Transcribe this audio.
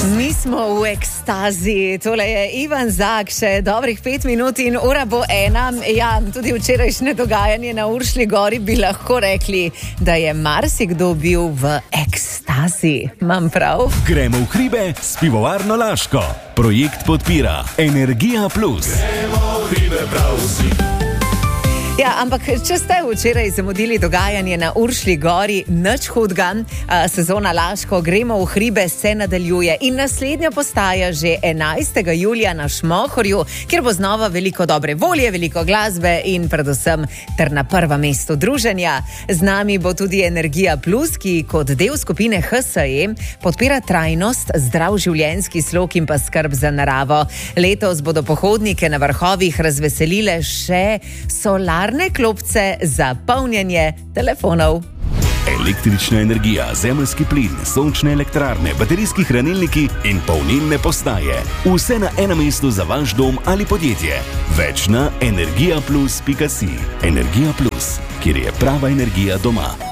Mi smo v ekstazi, tole je Ivan Zak, še dobrih 5 minut in ura bo 1. Ja, tudi včerajšnje dogajanje na Uršlji gori bi lahko rekli, da je marsikdo bil v ekstazi. Mam prav? Gremo v hribe s pivovarno Laško. Projekt podpira Energija Plus. Gremo v hribe prav vsi. Ja, ampak če ste včeraj zamudili dogajanje na Uršlji gori, nič hudega, sezona Laško, gremo v hribe, se nadaljuje in naslednja postaja že 11. julija na Šmohorju, kjer bo znova veliko dobre volje, veliko glasbe in predvsem ter na prvem mestu druženja. Z nami bo tudi Energija Plus, ki kot del skupine HSE podpira trajnost, zdrav življenjski slog in pa skrb za naravo. Letos bodo pohodnike na vrhovih razveselile še solarne klopce za polnjenje telefonov. Električna energija, zemeljski plin, sončne elektrarne, baterijski hranilniki in polnilne postaje. Vse na enem mestu za vaš dom ali podjetje. Več na energijaplus.si. Energija Plus, kjer je prava energija doma.